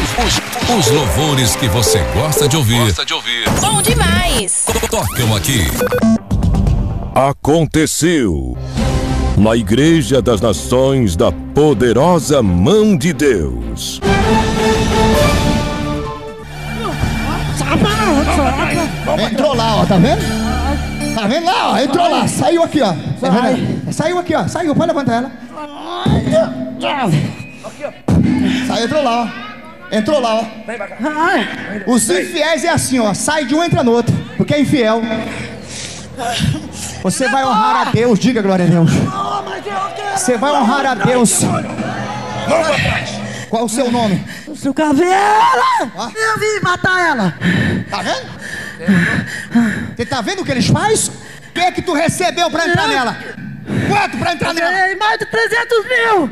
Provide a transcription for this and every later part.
Os louvores que você gosta de ouvir. Bom demais. Tocam aqui. Aconteceu na Igreja das Nações da Poderosa Mão de Deus. Entrou lá, ó, tá vendo? Tá vendo lá, ó? Entrou lá, saiu aqui, ó. Saiu aqui, ó. Saiu, pode levantar ela. Saiu, entrou lá, ó. Entrou lá, ó. Os infiéis é assim, ó. Sai de um, entra no outro. Porque é infiel. Você vai honrar a Deus, diga glória a Deus. Você vai honrar a Deus. Qual é o seu nome? Seu Caveira! Eu vim matar ela. Tá vendo? Você tá vendo o que eles fazem? O que é que tu recebeu pra entrar nela? Quanto pra entrar nela? Ganhei mais de 300 mil.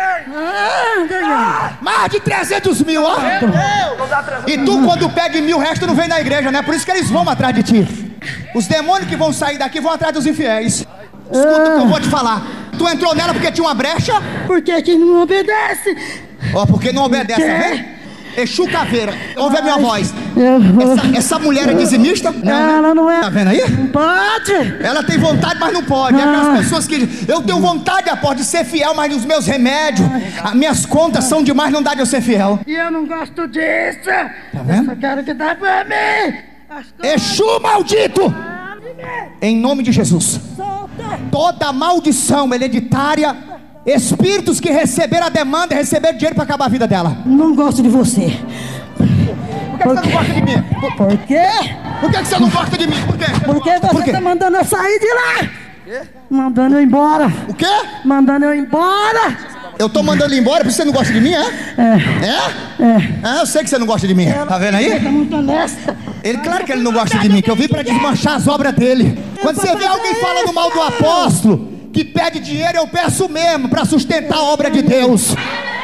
Mais de 300 mil, ó. E tu, quando pega 1.000, o resto não vem na igreja, né? Por isso que eles vão atrás de ti. Os demônios que vão sair daqui vão atrás dos infiéis. Escuta o que eu vou te falar. Tu entrou nela porque tinha uma brecha? Porque que não obedece? Ó, porque não obedece, tá vendo? Exu Caveira, ouve a minha voz. Essa mulher é dizimista? Não, ela não é. Tá vendo aí? Não pode. Ela tem vontade, mas não pode. É aquelas pessoas que dizem, eu tenho vontade, após de ser fiel, mas os meus remédios, as minhas contas são demais, não dá de eu ser fiel. E eu não gosto disso. Tá vendo? Eu só quero que dá pra mim. Exu maldito! Em nome de Jesus. Toda maldição hereditária, espíritos que receberam a demanda e receberam dinheiro para acabar a vida dela. Não gosto de você. Por que você não gosta de mim? Por quê? Por que você não gosta de mim? Por quê? Porque você tá mandando eu sair de lá. Mandando eu embora. O quê? Mandando eu embora. Eu tô mandando ele embora porque você não gosta de mim, é? É, eu sei que você não gosta de mim. Tá vendo aí? Tá muito honesta. Ele, claro que ele não gosta de mim, que eu vim para desmanchar as obras dele. Quando você vê alguém falando mal do apóstolo, que pede dinheiro, eu peço mesmo para sustentar a obra de Deus.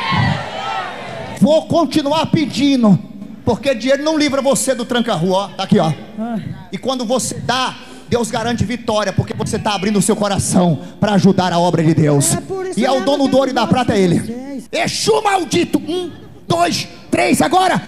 Vou continuar pedindo, porque dinheiro não livra você do tranca-rua, ó. Tá aqui, ó. E quando você dá, Deus garante vitória, porque você está abrindo o seu coração para ajudar a obra de Deus. E é o dono do ouro e da prata, é ele. Exu maldito. 1, 2, 3, agora.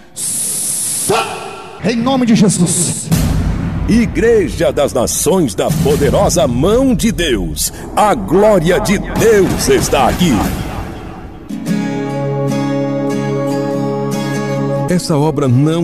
Em nome de Jesus. Igreja das Nações da Poderosa Mão de Deus. A glória de Deus está aqui. Essa obra não